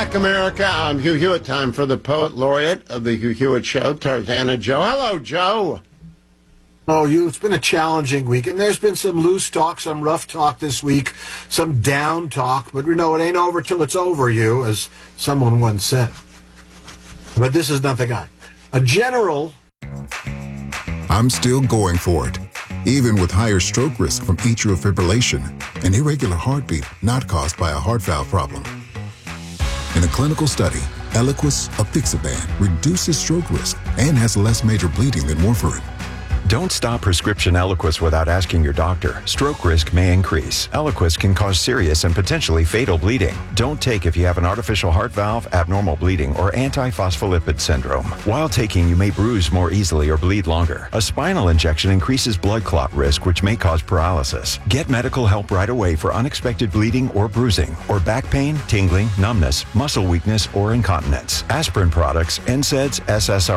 back, America. I'm Hugh Hewitt. Time for the poet laureate of the Hugh Hewitt Show, Tarzana Joe. Hello, Joe. Oh, it's been a challenging week, and there's been some loose talk, some rough talk this week, some down talk, but we know it ain't over till it's over, you, as someone once said. But this is nothing a general. I'm still going for it, even with higher stroke risk from atrial fibrillation, an irregular heartbeat not caused by a heart valve problem. In a clinical study, Eliquis apixaban reduces stroke risk and has less major bleeding than warfarin. Don't stop prescription Eliquis without asking your doctor. Stroke risk may increase. Eliquis can cause serious and potentially fatal bleeding. Don't take if you have an artificial heart valve, abnormal bleeding, or antiphospholipid syndrome. While taking, you may bruise more easily or bleed longer. A spinal injection increases blood clot risk, which may cause paralysis. Get medical help right away for unexpected bleeding or bruising, or back pain, tingling, numbness, muscle weakness, or incontinence. Aspirin products, NSAIDs, SSRIs,